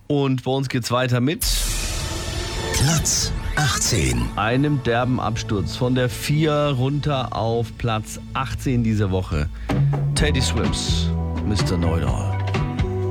Und bei uns geht's weiter mit Platz 18. einem derben Absturz von der 4 runter auf Platz 18 diese Woche. Teddy Swims, Mr. Know-It-All.